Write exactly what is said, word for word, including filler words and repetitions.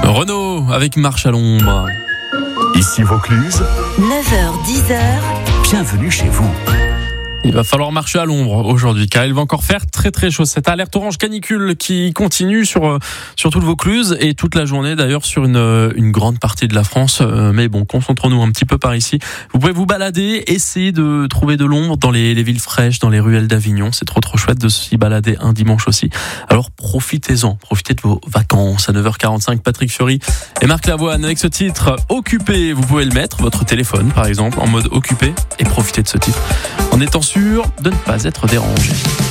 Renaud avec Marche à l'ombre. Ici Vaucluse, neuf heures dix, bienvenue chez vous. Il va falloir marcher à l'ombre aujourd'hui car il va encore faire très très chaud. Cette alerte orange canicule qui continue sur, sur toute Vaucluse et toute la journée d'ailleurs sur une, une grande partie de la France. Mais bon, concentrons-nous un petit peu par ici. Vous pouvez vous balader, essayer de trouver de l'ombre dans les, les villes fraîches, dans les ruelles d'Avignon. C'est trop trop chouette de s'y balader un dimanche aussi. Alors profitez-en, profitez de vos vacances. À neuf heures quarante-cinq, Patrick Fiori et Marc Lavoine avec ce titre Occupé. Vous pouvez le mettre, votre téléphone par exemple, en mode occupé et profitez de ce titre en étant sûr de ne pas être dérangé.